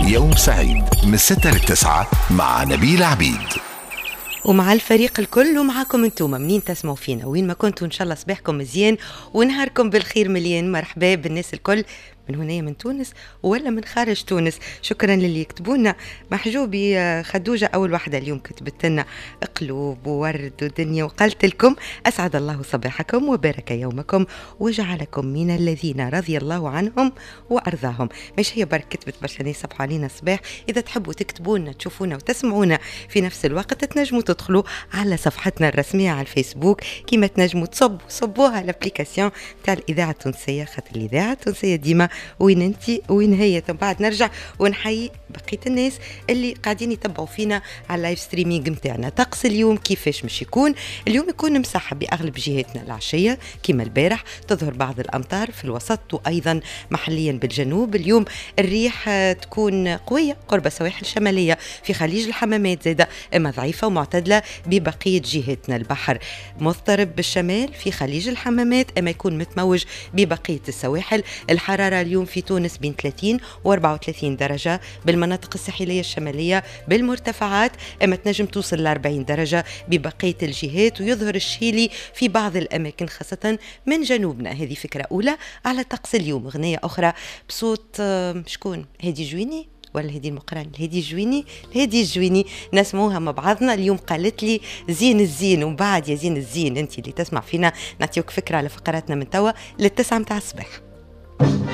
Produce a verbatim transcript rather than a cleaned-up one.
يوم سعيد من ستة للتسعة مع نبيل عبيد ومع الفريق الكل ومعاكم انتم منين تسمعوا فينا وين ما كنتوا. ان شاء الله صباحكم مزيان ونهاركم بالخير مليان. مرحبا بالناس الكل من هنا من تونس ولا من خارج تونس. شكرا للي يكتبونا. محجوبي خدوجة أول واحدة اليوم كتبت لنا قلوب وورد ودنيا، وقالت لكم أسعد الله صباحكم وبارك يومكم وجعلكم من الذين رضي الله عنهم وأرضاهم. مش هي برك كتبت برشا ناس صبحوا علينا الصباح. إذا تحبوا تكتبونا تشوفونا وتسمعونا في نفس الوقت تنجموا تدخلوا على صفحتنا الرسمية على الفيسبوك، كما تنجموا تصبوا صبوها الابليكاسيون تاع الإذاعة التونسية، خاطر الإذاعة التونسية ديما وين انتي وين هي. ثم بعد نرجع ونحيي بقية الناس اللي قاعدين يتبعوا فينا على اللايف ستريمينج متاعنا. طقس اليوم كيفاش مش يكون؟ اليوم يكون مسحب بأغلب جهاتنا العشية كما البارح، تظهر بعض الأمطار في الوسط وأيضا محليا بالجنوب. اليوم الريح تكون قوية قرب السواحل الشمالية في خليج الحمامات زايدة، اما ضعيفة ومعتدلة ببقية جهاتنا. البحر مضطرب بالشمال في خليج الحمامات، اما يكون متموج ببقية السواحل. الحرارة اليوم في تونس بين ثلاثين و أربعة وثلاثين درجة بالمناطق الساحلية الشمالية، بالمرتفعات اما تنجم توصل ل أربعين درجة ببقية الجهات، ويظهر الشيلي في بعض الأماكن خاصة من جنوبنا. هذه فكرة أولى على طقس اليوم. أغنية أخرى بصوت شكون؟ هادي جويني ولا هدي المقران؟ الهدي الجويني، الهدي الجويني نسموها مع بعضنا. اليوم قالت لي زين الزين، وبعد يا زين الزين انت اللي تسمع فينا نعطيوك فكرة على فقراتنا من توا للتسعة متاع الصباح.